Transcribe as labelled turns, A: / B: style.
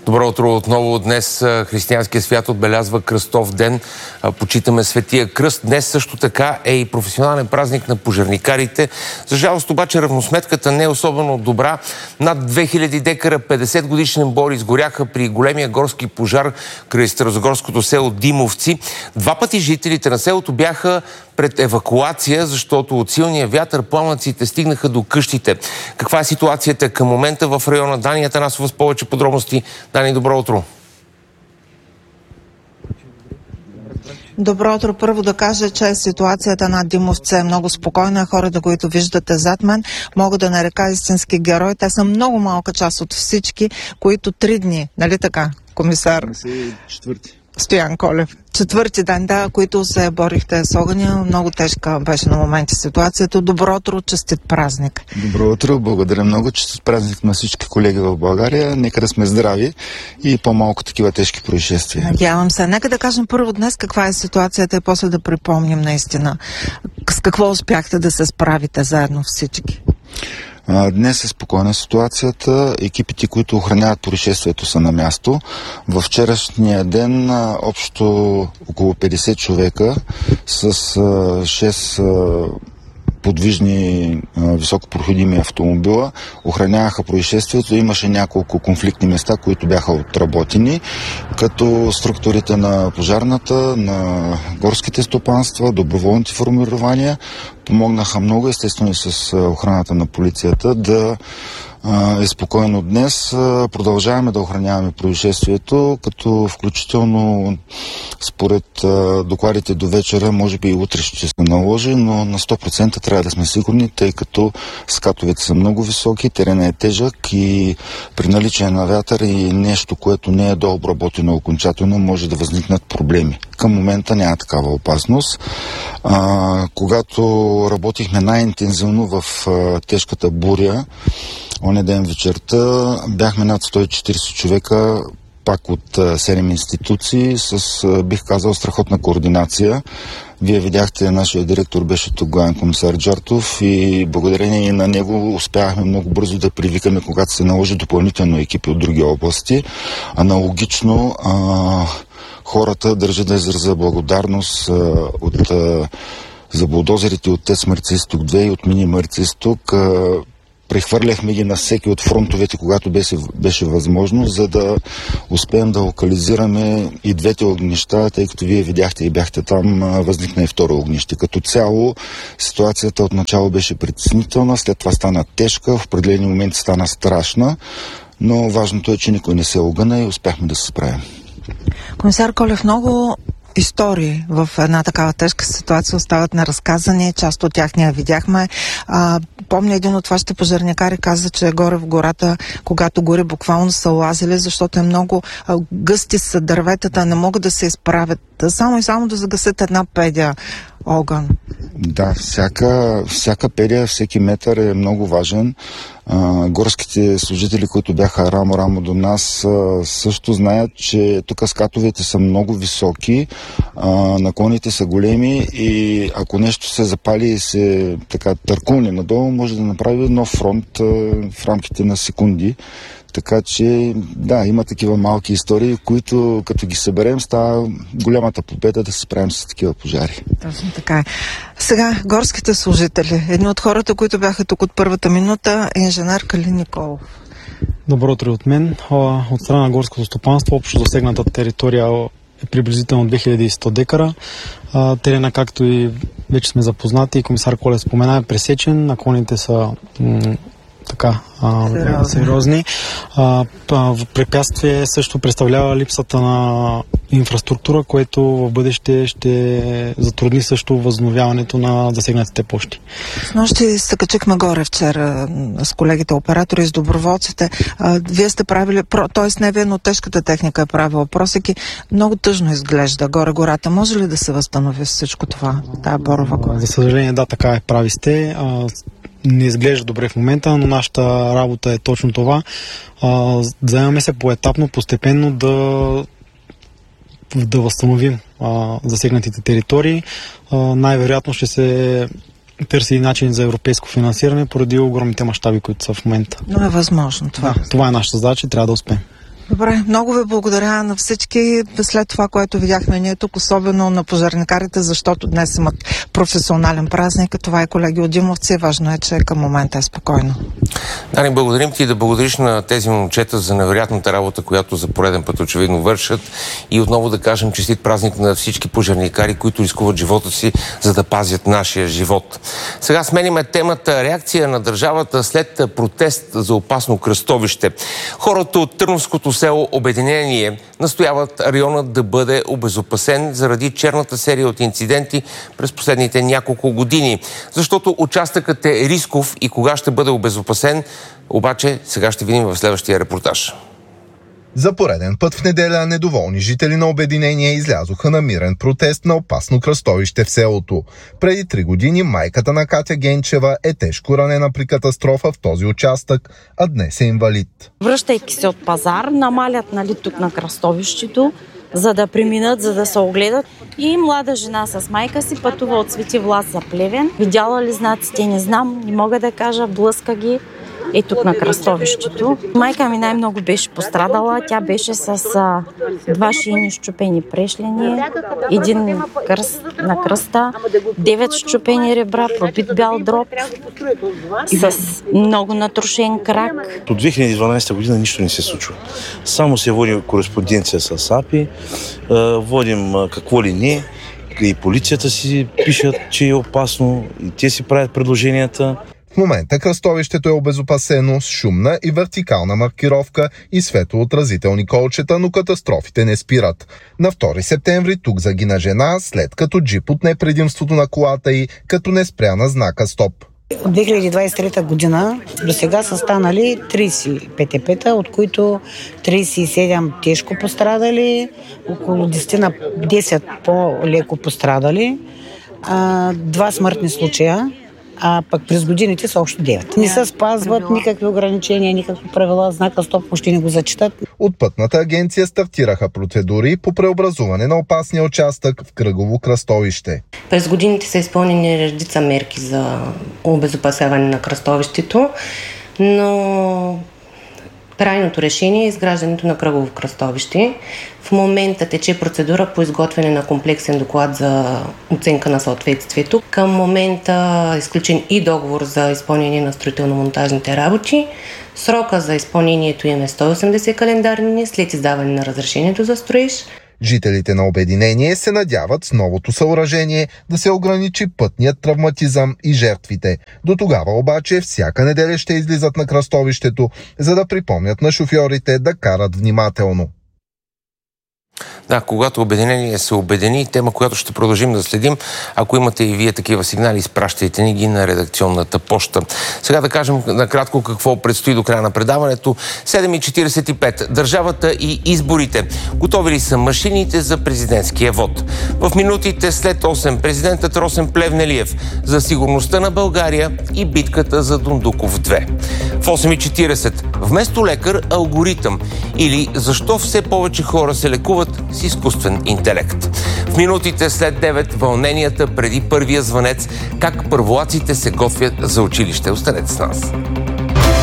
A: Добро утро отново. Днес християнския свят отбелязва Кръстов ден. Почитаме Светия кръст. Днес също така е и професионален празник на пожарникарите. За жалост обаче равносметката не е особено добра. Над 2000 декара 50-годишен бор изгоряха при големия горски пожар край старозагорското село Димовци. 2 пъти жителите на селото бяха пред евакуация, защото от силния вятър пламъците стигнаха до къщите. Каква е ситуацията към момента в района? Дани Атанасова с повече подробности. Дани, добро утро.
B: Добро утро. Първо да кажа, че ситуацията на Димовци е много спокойна. Хората, които виждате зад мен, мога да нарека истински герои. Те са много малка част от всички, които 3 дни, нали така, комисар? Стоян Колев. 4-ти ден, да, които се борихте с огъня. Много тежка беше на моменти ситуацията. Добро утро, честит празник.
C: Добро утро, благодаря много. Честит празник на всички колеги в България. Нека да сме здрави и по-малко такива тежки происшествия.
B: Надявам се. Нека да кажем първо днес каква е ситуацията и после да припомним наистина с какво успяхте да се справите заедно всички.
C: Днес е спокойна ситуацията. Екипите, които охраняват происшествието, са на място. Във вчерашния ден общо около 50 човека с 6 подвижни високопроходими автомобила охраняваха происшествието. Имаше няколко конфликтни места, които бяха отработени, като структурите на пожарната, на горските стопанства, доброволните формирования помогнаха много, естествено и с охраната на полицията, да е спокойно днес. Продължаваме да охраняваме происшествието, като включително според докладите до вечера, може би и утре ще се наложи, но на 100% трябва да сме сигурни, тъй като скатовете са много високи, теренът е тежък и при наличие на вятър и нещо, което не е дообработено окончателно, може да възникнат проблеми. Към момента няма такава опасност. Когато работихме най-интензивно в тежката буря, оня ден вечерта, бяхме над 140 човека, пак от 7 институции, с, бих казал, страхотна координация. Вие видяхте, нашия директор беше тук, главен комисар Джартов, и благодарение на него успяхме много бързо да привикаме, когато се наложи допълнително екипи от други области. Аналогично, хората държа да изразя благодарност за булдозерите от ТЕЦ Марица изток 2 и от Мини Марица изток. Прехвърляхме ги на всеки от фронтовете, когато беше възможно, за да успеем да локализираме и двете огнища, тъй като вие видяхте и бяхте там, възникна и второ огнище. Като цяло ситуацията отначало беше притеснителна, след това стана тежка, в определени моменти стана страшна, но важното е, че никой не се огъна и успяхме да се справим.
B: Комисар Колев, много истории в една такава тежка ситуация остават неразказани, част от тях ние видяхме. Помня, един от вашите пожарникари каза, че горе в гората, когато гори, буквално са лазили, защото е много гъсти са дърветата, не могат да се изправят. Само и само да загасят една педя огън.
C: Да, всяка педия, всеки метър е много важен. Горските служители, които бяха рамо до нас, също знаят, че тук скатовете са много високи, наклоните са големи и ако нещо се запали и се така търкулне надолу, може да направи нов фронт в рамките на секунди. Така че, да, има такива малки истории, които като ги съберем, става голямата победа да се справим с такива пожари.
B: Точно така е. Сега, горските служители. Едни от хората, които бяха тук от първата минута, е инженер Калин Николов.
D: Добро утро от мен. От страна на горското стопанство, общо засегната територия е приблизително 2100 декара. Терена, както и вече сме запознати, комисар Колев спомена, е пресечен. Наклоните са сериозни. Препятствие също представлява липсата на инфраструктура, което в бъдеще ще затрудни също възобновяването на засегнатите площи.
B: Снощи се качихме горе вчера с колегите оператори, с доброволците. Вие сте правили, т.е. не вие, но тежката техника е правила просеки. Много тъжно изглежда горе гората. Може ли да се възстанови всичко това? Тая борова гора?
D: За съжаление, да, така е, прави сте. Не изглежда добре в момента, но нашата работа е точно това. Заемаме се поетапно, постепенно да възстановим засегнатите територии. Най-вероятно ще се търси начин за европейско финансиране поради огромните мащаби, които са в момента.
B: Но е възможно това.
D: Да, това е нашата задача и трябва да успеем.
B: Добре, много ви благодаря на всички. След това, което видяхме ние тук, особено на пожарникарите, защото днес имат професионален празник. Това е, колеги от Димовци. Важно е, че към момента е спокойно.
A: Дани, благодарим ти и да благодариш на тези момчета за невероятната работа, която за пореден път очевидно вършат. И отново да кажем честит празник на всички пожарникари, които рискуват живота си, за да пазят нашия живот. Сега сменяме темата. Реакция на държавата след протест за опасно кръстовище. Хората от Търновското село Обединение настояват районът да бъде обезопасен заради черната серия от инциденти през последните няколко години. Защото участъкът е рисков и кога ще бъде обезопасен, обаче сега ще видим в следващия репортаж.
E: За пореден път в неделя недоволни жители на Обединение излязоха на мирен протест на опасно кръстовище в селото. Преди 3 години майката на Катя Генчева е тежко ранена при катастрофа в този участък, а днес е инвалид.
F: Връщайки се от пазар, намалят тук на кръстовището, за да преминат, за да се огледат. И млада жена с майка си пътува от Свети Влас за Плевен. Видяла ли знаците, не знам, не мога да кажа, блъска ги. Е тук на кръстовището. Майка ми най-много беше пострадала. Тя беше с 2 шийни счупени прешлени, 1 кръст на кръста, 9 счупени ребра, пробит бял дроб, с много натрушен крак.
G: От 2012 година нищо не се случва. Само се води кореспонденция с АПИ, водим какво ли не, и полицията си пишат, че е опасно, и те си правят предложенията.
E: В момента кръстовището е обезопасено с шумна и вертикална маркировка и светлоотразителни колчета, но катастрофите не спират. На 2 септември тук загина жена, след като джип отне предимството на колата й, като не спря на знака стоп.
H: От 2023 година до сега са станали 30 ПТП-та, от които 37 тежко пострадали, около 10 по-леко пострадали, 2 смъртни случая, а пък през годините са общо 9. Не се спазват никакви ограничения, никакви правила, знака стоп почти не го зачитат.
E: От Пътната агенция стартираха процедури по преобразуване на опасния участък в кръгово кръстовище.
I: През годините са изпълнени редица мерки за обезопасяване на кръстовището, но крайното решение е изграждането на кръгово кръстовище. В момента тече процедура по изготвяне на комплексен доклад за оценка на съответствието. Към момента е изключен и договор за изпълнение на строително-монтажните работи. Срока за изпълнението им е 180 календарни дни след издаване на разрешението за строеж.
E: Жителите на Обединение се надяват с новото съоръжение да се ограничи пътният травматизъм и жертвите. До тогава обаче всяка неделя ще излизат на кръстовището, за да припомнят на шофьорите да карат внимателно.
A: Да, когато Обединение се обедини, тема, която ще продължим да следим. Ако имате и вие такива сигнали, изпращайте ни ги на редакционната поща. Сега да кажем накратко какво предстои до края на предаването. 7:45. Държавата и изборите. Готови ли са машините за президентския вод? В минутите след 8 президентът Росен Плевнелиев за сигурността на България и битката за Дондуков 2. В 8:40. Вместо лекар, алгоритъм. Или защо все повече хора се лекуват с изкуствен интелект. В минутите след 9 вълненията преди първия звънец, как първолаците се готвят за училище. Останете с нас.